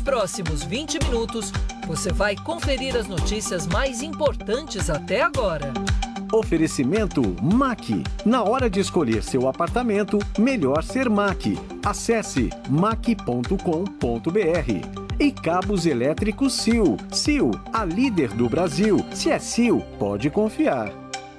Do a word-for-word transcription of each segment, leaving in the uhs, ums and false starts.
próximos vinte minutos, você vai conferir as notícias mais importantes até agora. Oferecimento M A C. Na hora de escolher seu apartamento, melhor ser M A C. Acesse mac ponto com ponto br. E cabos elétricos Sil. Sil, a líder do Brasil. Se é Sil, pode confiar.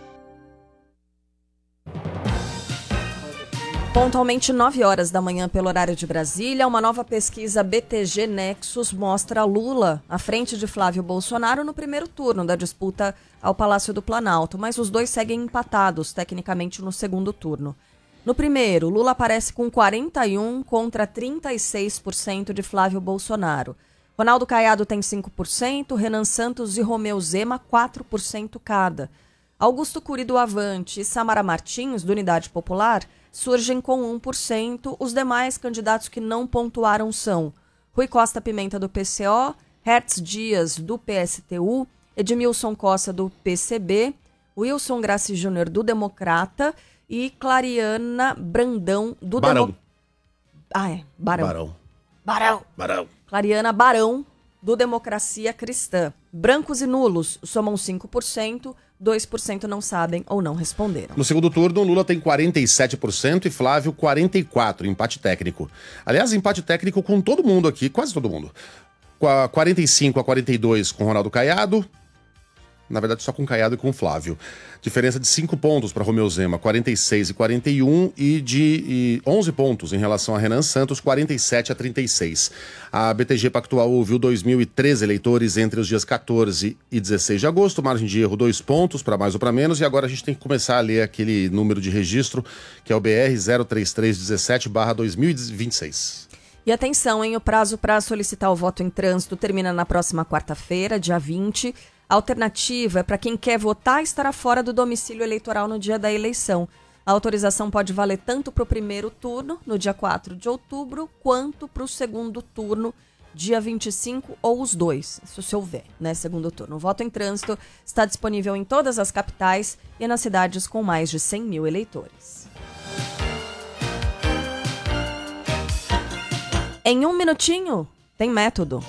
Pontualmente nove horas da manhã pelo horário de Brasília, uma nova pesquisa B T G Nexus mostra Lula à frente de Flávio Bolsonaro no primeiro turno da disputa ao Palácio do Planalto, mas os dois seguem empatados tecnicamente no segundo turno. No primeiro, Lula aparece com quarenta e um contra trinta e seis por cento de Flávio Bolsonaro. Ronaldo Caiado tem cinco por cento, Renan Santos e Romeu Zema quatro por cento cada. Augusto Cury do Avante e Samara Martins, do Unidade Popular, surgem com um por cento. Os demais candidatos que não pontuaram são Rui Costa Pimenta, do P C O, Hertz Dias, do P S T U, Edmilson Costa, do P C B, Wilson Graci Júnior, do Democrata e Clariana Brandão, do Barão. Demo... Ah, é. Barão. Barão. Barão. Barão. Clariana Barão, do Democracia Cristã. Brancos e nulos somam cinco por cento, dois por cento não sabem ou não responderam. No segundo turno, Lula tem quarenta e sete por cento e Flávio quarenta e quatro por cento, empate técnico. Aliás, empate técnico com todo mundo aqui, quase todo mundo. quarenta e cinco a quarenta e dois com Ronaldo Caiado. Na verdade, só com Caiado e com Flávio. Diferença de cinco pontos para Romeu Zema, quarenta e seis e quarenta e um, e de e onze pontos em relação a Renan Santos, quarenta e sete a trinta e seis. A B T G Pactual ouviu dois mil e treze eleitores entre os dias quatorze e dezesseis de agosto, margem de erro dois pontos, para mais ou para menos, e agora a gente tem que começar a ler aquele número de registro, que é o B R zero três três um sete barra dois mil e vinte e seis. E atenção, hein? O prazo para solicitar o voto em trânsito termina na próxima quarta-feira, dia vinte. A alternativa é para quem quer votar estará fora do domicílio eleitoral no dia da eleição. A autorização pode valer tanto para o primeiro turno, no dia quatro de outubro, quanto para o segundo turno, dia vinte e cinco, ou os dois, se houver, né, segundo turno. O voto em trânsito está disponível em todas as capitais e nas cidades com mais de cem mil eleitores. Em um minutinho, tem método.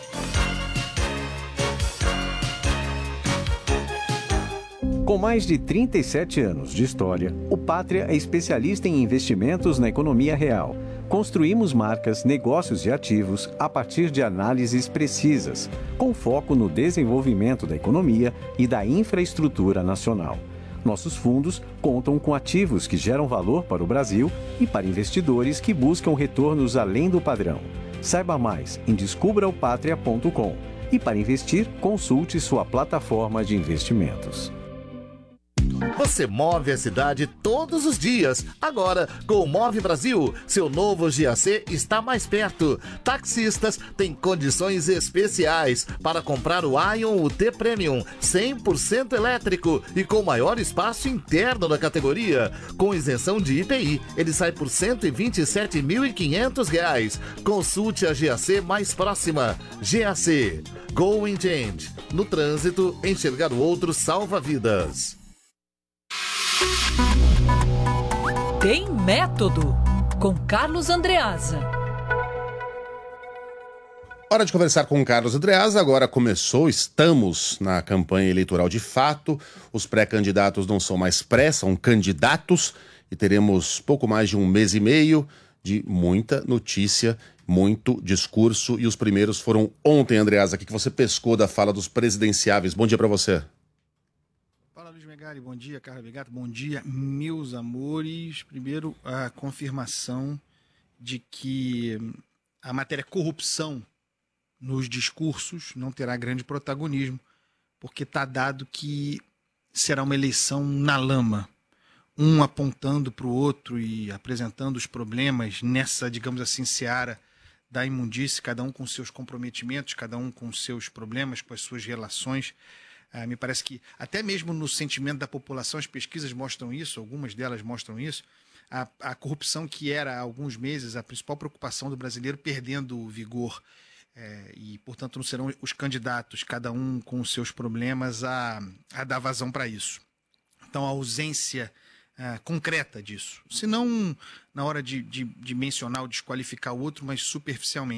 Com mais de trinta e sete anos de história, o Pátria é especialista em investimentos na economia real. Construímos marcas, negócios e ativos a partir de análises precisas, com foco no desenvolvimento da economia e da infraestrutura nacional. Nossos fundos contam com ativos que geram valor para o Brasil e para investidores que buscam retornos além do padrão. Saiba mais em descubra o patria ponto com e, para investir, consulte sua plataforma de investimentos. Você move a cidade todos os dias. Agora, com o Move Brasil, seu novo G A C está mais perto. Taxistas têm condições especiais para comprar o Ion U T Premium cem por cento elétrico e com maior espaço interno da categoria. Com isenção de I P I, ele sai por cento e vinte e sete mil e quinhentos reais. Consulte a G A C mais próxima. G A C. Going Change. No trânsito, enxergar o outro salva vidas. Tem método, com Carlos Andreasa. Hora de conversar com o Carlos Andreasa. Agora começou, estamos na campanha eleitoral de fato. Os pré-candidatos não são mais pré, são candidatos. E teremos pouco mais de um mês e meio de muita notícia, muito discurso. E os primeiros foram ontem, Andreasa. O que você pescou da fala dos presidenciáveis? Bom dia para você. Bom dia, Carla Begato. Bom dia, meus amores. Primeiro, a confirmação de que a matéria corrupção nos discursos não terá grande protagonismo, porque está dado que será uma eleição na lama, um apontando para o outro e apresentando os problemas nessa, digamos assim, seara da imundície, cada um com seus comprometimentos, cada um com seus problemas, com as suas relações. Ah, me parece que até mesmo no sentimento da população, as pesquisas mostram isso, algumas delas mostram isso, a, a corrupção que era há alguns meses a principal preocupação do brasileiro perdendo o vigor é, e, portanto, não serão os candidatos, cada um com os seus problemas, a, a dar vazão para isso. Então, a ausência ah, concreta disso, se não na hora de, de, de mencionar ou desqualificar o outro, mas superficialmente.